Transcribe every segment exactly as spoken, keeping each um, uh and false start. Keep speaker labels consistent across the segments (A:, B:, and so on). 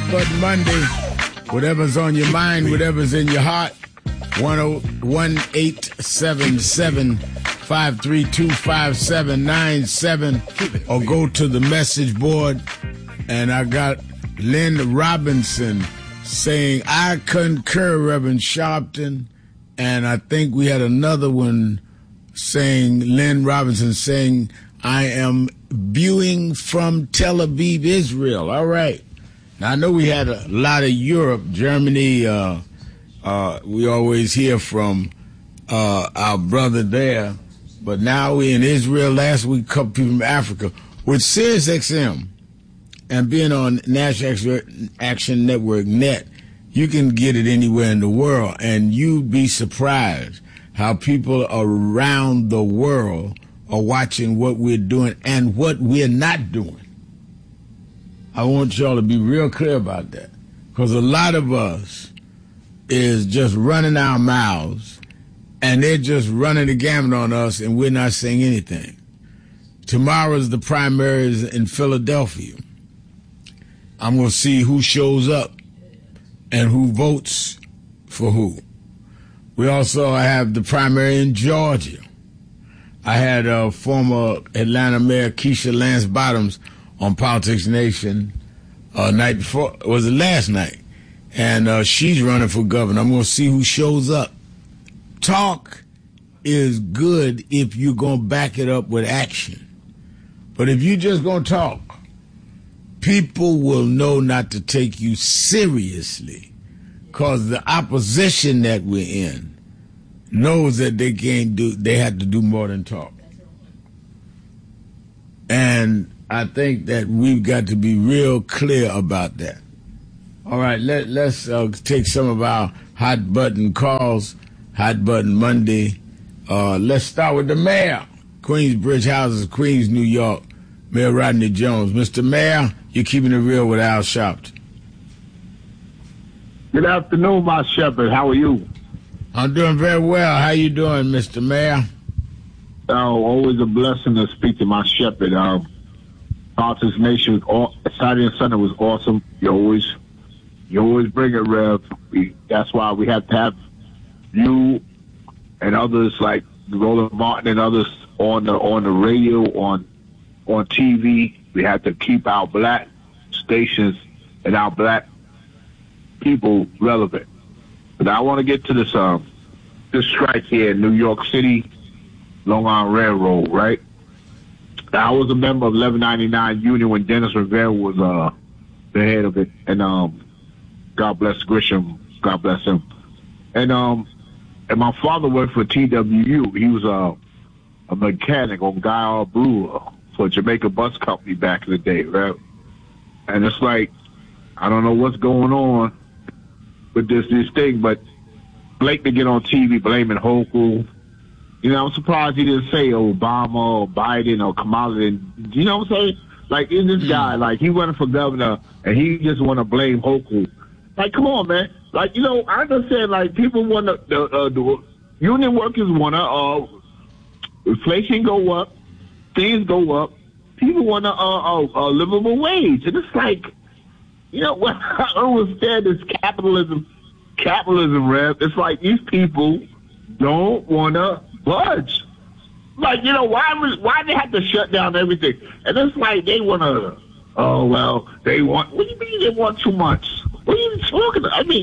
A: Button Monday. Whatever's on your mind, whatever's in your heart. one eight seven seven, five three two, five seven nine seven. Or go to the message board. And I got Lynn Robinson saying, I concur, Reverend Sharpton. And I think we had another one saying, Lynn Robinson saying, I am viewing from Tel Aviv, Israel. All right. Now, I know we had a lot of Europe, Germany. Uh, uh, we always hear from uh, our brother there. But now we're in Israel. Last week, a couple people from Africa. With Sirius X M and being on National Action Network Net, you can get it anywhere in the world. And you'd be surprised how people around the world are watching what we're doing and what we're not doing. I want y'all to be real clear about that. Because a lot of us is just running our mouths and they're just running the gamut on us and we're not saying anything. Tomorrow's the primaries in Philadelphia. I'm going to see who shows up and who votes for who. We also have the primary in Georgia. I had uh, former Atlanta Mayor Keisha Lance Bottoms on Politics Nation uh, night before. It was the last night. And uh, she's running for governor. I'm going to see who shows up. Talk is good if you're going to back it up with action. But if you're just going to talk, people will know not to take you seriously because the opposition that we're in knows that they can't do, they have to do more than talk. And I think that we've got to be real clear about that. All right, let, let's uh, take some of our hot button calls, hot button Monday. Uh, let's start with the mayor, Queensbridge Houses, Queens, New York, Mayor Rodney Jones. Mister Mayor, you're keeping it real with Al Sharpton.
B: Good afternoon, my shepherd. How are you?
A: I'm doing very well. How you doing, Mister Mayor?
B: Oh, always a blessing to speak to my shepherd. Um, Politics Nation, all, Saturday and Sunday was awesome. You always, you always bring it, Rev. We, that's why we have to have you and others like Roland Martin and others on the on the radio, on on T V. We have to keep our black stations and our black people relevant. But I want to get to this um this strike here in New York City, Long Island Railroad, right? I was a member of eleven ninety-nine Union when Dennis Rivera was uh the head of it, and um God bless Grisham, God bless him, and um and my father worked for T W U. He was a a mechanic on Guy R. Brewer for Jamaica Bus Company back in the day, right? And it's like, I don't know what's going on with this this thing, but Blake to get on T V blaming Hochul. You know, I'm surprised he didn't say Obama or Biden or Kamala. And, you know what I'm saying? Like, in this guy, like, he running for governor and he just want to blame Hochul. Like, come on, man. Like, you know, I understand, like, people want to, the, uh, the union workers want to, uh, inflation go up, things go up, people want a uh, uh, uh, livable wage. And it's like, you know, what I don't understand is capitalism, capitalism, Rev. It's like these people don't want to budge. Like, you know, why was, why they have to shut down everything? And it's like they want to, oh, well, they want, what do you mean they want too much? What are you talking about? I mean,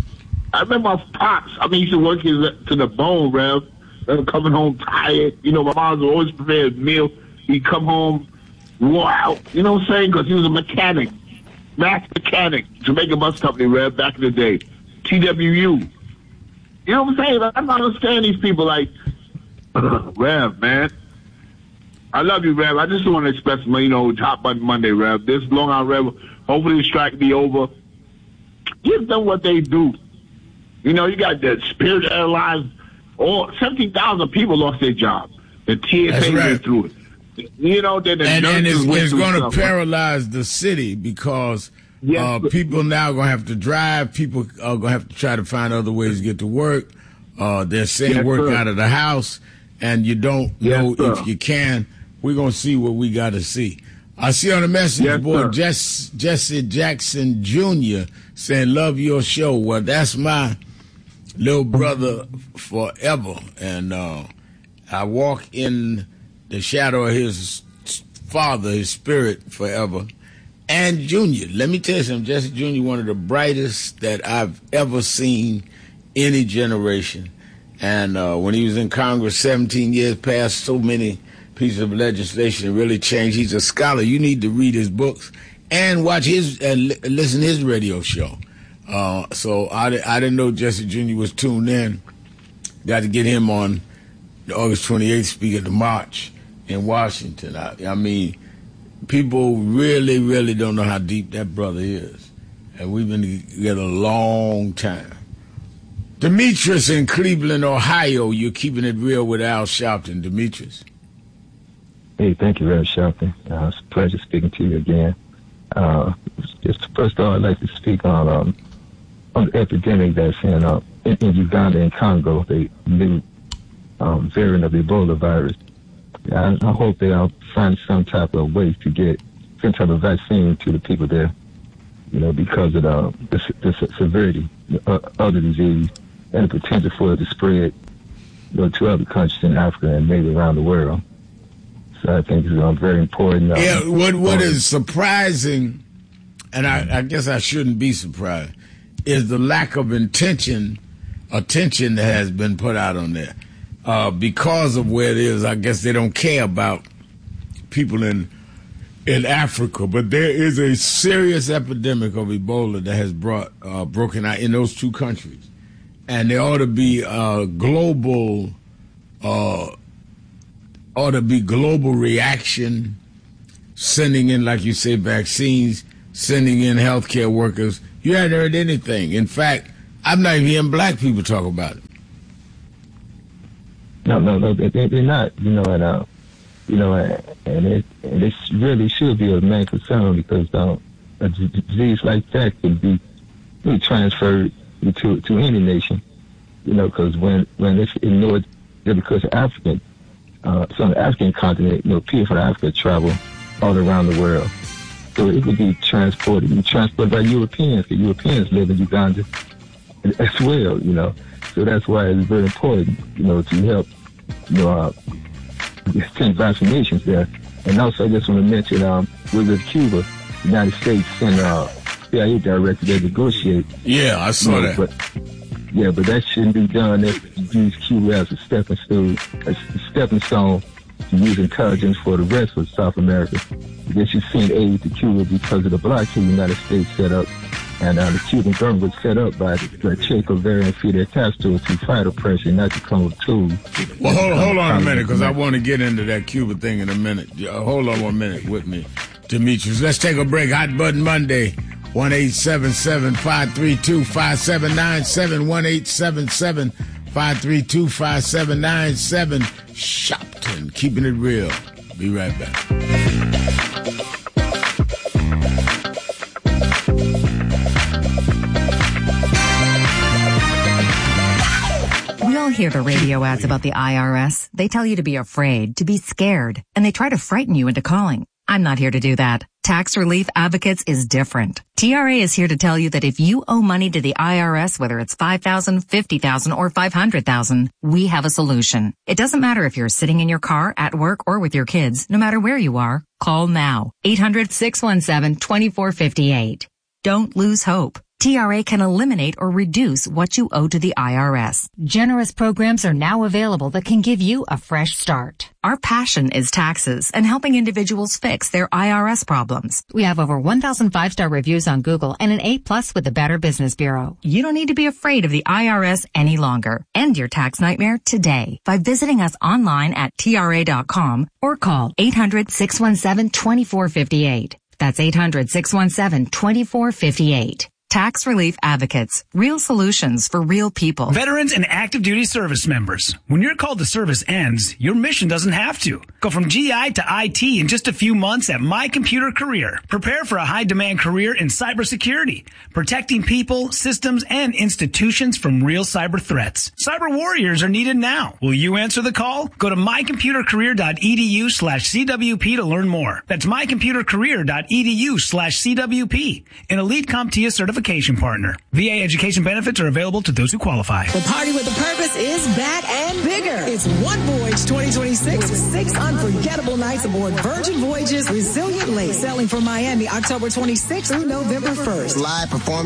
B: I remember my pops, I mean, he used to work his, to the bone, Rev. They were coming home tired. You know, my mom would always prepare a meal. He'd come home, wore out, you know what I'm saying? Because he was a mechanic, mass mechanic, Jamaica Bus Company, Rev, back in the day. T W U. You know what I'm saying? I don't understand these people like, Rev, man. I love you, Rev. I just want to express my, you know, Top Button Monday, Rev. This Long Island Rev, hopefully the strike be over. Give them what they do. You know, you got the Spirit Airlines, all seventeen thousand people lost their job. The T S A
A: right.
B: went through it. You know, then the
A: and, and it's, it's going to paralyze the city because yes, uh, people now are going to have to drive. People are going to have to try to find other ways to get to work. Uh, they're saying yes, work sir. out of the house, and you don't yes, know sir. if you can. We're going to see what we got to see. I see on the message
B: Yes,
A: board Jess, Jesse Jackson Junior saying, love your show. Well, that's my little brother forever. And uh, I walk in the shadow of his father, his spirit forever. And Junior, let me tell you something, Jesse Junior, one of the brightest that I've ever seen any generation. And uh, when he was in Congress, seventeen years, passed so many pieces of legislation, it really changed. He's a scholar. You need to read his books and watch his and li- listen to his radio show. Uh, so I, I didn't know Jesse Junior was tuned in. Got to get him on the August twenty-eighth speaking to March in Washington. I, I mean, people really, really don't know how deep that brother is. And we've been together a long time. Demetrius in Cleveland, Ohio, you're keeping it real with Al Sharpton. Demetrius.
C: Hey, thank you, Rev Sharpton. Uh, it's a pleasure speaking to you again. Uh, just first of all, I'd like to speak on um, on the epidemic that's in, uh, in, in Uganda and Congo, the new um, variant of the Ebola virus. I, I hope they'll find some type of way to get some type of vaccine to the people there, you know, because of the, the, the severity of the disease and the potential for it to spread, you know, to other countries in Africa and maybe around the world. So I think it's um, very important. Um,
A: yeah, what what is surprising, and I, I guess I shouldn't be surprised, is the lack of intention, attention that has been put out on there. Uh, because of where it is, I guess they don't care about people in in Africa. But there is a serious epidemic of Ebola that has brought uh, broken out in those two countries, and there ought to be a global. Uh, ought to be global reaction, sending in, like you say, vaccines, sending in healthcare workers. You haven't heard anything. In fact, I'm not even hearing black people talk about it.
C: No, no, no, they, they're not. You know, and uh, you know, and it and it really should be a main concern because um, a disease like that can be really transferred to to any nation. You know, because when when it's ignored, because African. Uh, so on the African continent, you know, people from Africa travel all around the world. So it could be transported, be transported by Europeans, because Europeans live in Uganda as well, you know. So that's why it's very important, you know, to help, you know, uh, send vaccinations there. And also, I just want to mention, um, with Cuba, the United States sent uh, C I A director to negotiate.
A: Yeah, I saw
C: you know,
A: that.
C: But, yeah, but that shouldn't be done if you use Cuba as a stepping stone, a stepping stone to use intelligence for the rest of South America. They should send aid to Cuba because of the blockade the United States set up, and uh, the Cuban government was set up by the, the Che Guevara and Fidel Castro to fight oppression, not to come with tools.
A: Well, hold, hold on a minute, because I want to get into that Cuba thing in a minute. Uh, hold on one minute with me, Demetrius. Let's take a break. Hot Button Monday. one eight seven seven, five three two, five seven nine seven, one eight seven seven, five three two, five seven nine seven. Sharpton, keeping it real. Be right back.
D: We all hear the radio ads about the I R S. They tell you to be afraid, to be scared, and they try to frighten you into calling. I'm not here to do that. Tax Relief Advocates is different. T R A is here to tell you that if you owe money to the I R S, whether it's five thousand dollars, fifty thousand dollars, or five hundred thousand dollars, we have a solution. It doesn't matter if you're sitting in your car, at work, or with your kids. No matter where you are, call now. eight hundred, six one seven, two four five eight. Don't lose hope. T R A can eliminate or reduce what you owe to the I R S. Generous programs are now available that can give you a fresh start. Our passion is taxes and helping individuals fix their I R S problems. We have over one thousand five-star reviews on Google and an A plus with the Better Business Bureau. You don't need to be afraid of the I R S any longer. End your tax nightmare today by visiting us online at T R A dot com or call eight hundred, six one seven, two four five eight. That's eight hundred, six one seven, two four five eight. Tax Relief Advocates. Real solutions for real people.
E: Veterans and active duty service members. When your call to service ends, your mission doesn't have to. Go from G I to I T in just a few months at My Computer Career. Prepare for a high-demand career in cybersecurity, protecting people, systems, and institutions from real cyber threats. Cyber warriors are needed now. Will you answer the call? Go to mycomputercareer.edu slash CWP to learn more. That's mycomputercareer.edu slash CWP. An elite CompTIA certification partner. V A education benefits are available to those who qualify.
F: The Party with a Purpose is back and bigger. It's One Voyage twenty twenty-six with six unforgettable nights aboard Virgin Voyages Resilient Lake, sailing from Miami October twenty-sixth through November first.
G: Live performance